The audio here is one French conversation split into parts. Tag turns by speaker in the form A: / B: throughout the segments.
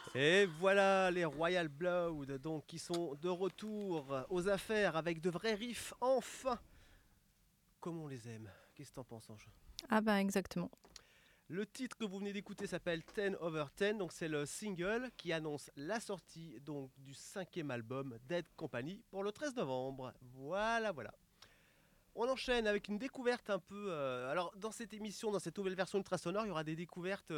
A: Et voilà les Royal Blood, donc qui sont de retour aux affaires avec de vrais riffs, enfin, comme on les aime. Qu'est-ce que t'en penses, Ange?
B: Ah bah exactement.
A: Le titre que vous venez d'écouter s'appelle 10 over 10, donc c'est le single qui annonce la sortie donc du cinquième album Dead Company pour le 13 novembre. Voilà, voilà. On enchaîne avec une découverte un peu. Alors, dans cette émission, dans cette nouvelle version Ultra Sonore, il y aura des découvertes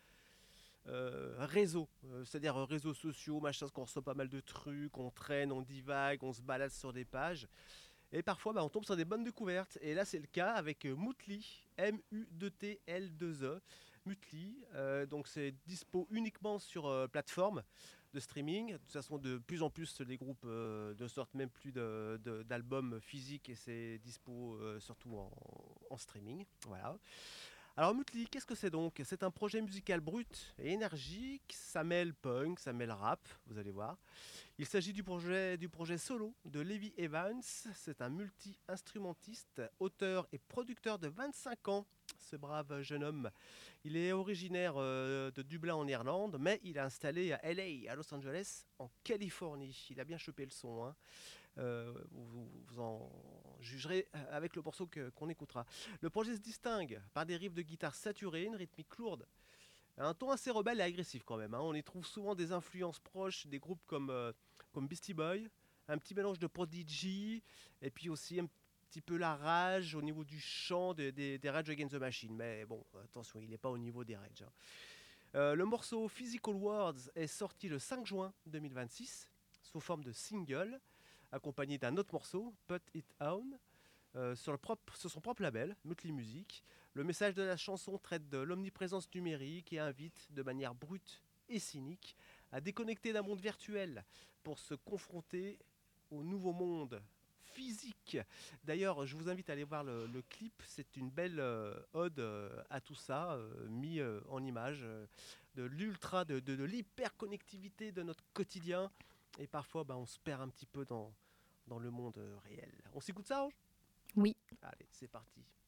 A: réseaux, c'est-à-dire réseaux sociaux, machin, parce qu'on reçoit pas mal de trucs, on traîne, on divague, on se balade sur des pages. Et parfois, on tombe sur des bonnes découvertes. Et là, c'est le cas avec Moutli, M-U-T-L-2-E. Moutli, donc c'est dispo uniquement sur plateforme de streaming. De toute façon, de plus en plus, les groupes ne sortent même plus d'albums physiques et c'est dispo surtout en streaming. Voilà. Alors Mutli, qu'est-ce que c'est donc? C'est un projet musical brut et énergique, ça mêle punk, ça mêle rap, vous allez voir. Il s'agit du projet solo de Levi Evans, c'est un multi-instrumentiste, auteur et producteur de 25 ans, ce brave jeune homme. Il est originaire de Dublin en Irlande, mais il est installé à LA, à Los Angeles, en Californie. Il a bien chopé le son, hein. Vous en jugerez avec le morceau qu'on écoutera. Le projet se distingue par des riffs de guitare saturés, une rythmique lourde, un ton assez rebelle et agressif quand même, hein. On y trouve souvent des influences proches des groupes comme Beastie Boy, un petit mélange de Prodigy, et puis aussi un petit peu la rage au niveau du chant des Rage Against the Machine. Mais bon, attention, il n'est pas au niveau des Rage, hein. Le morceau Physical Words est sorti le 5 juin 2026 sous forme de single, accompagné d'un autre morceau, Put It On, sur son propre label, Motley Music. Le message de la chanson traite de l'omniprésence numérique et invite, de manière brute et cynique, à déconnecter d'un monde virtuel pour se confronter au nouveau monde physique. D'ailleurs, je vous invite à aller voir le clip. C'est une belle ode à tout ça, mis en image, de l'ultra, de l'hyper-connectivité de notre quotidien. Et parfois, on se perd un petit peu dans le monde réel. On s'écoute ça, Ange?
B: Oui.
A: Allez, c'est parti.